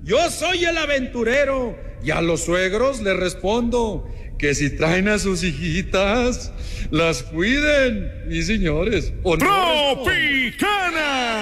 Yo soy el aventurero y a los suegros les respondo que si traen a sus hijitas, las cuiden, mis señores. ¿O no responden? ¡Tropicana!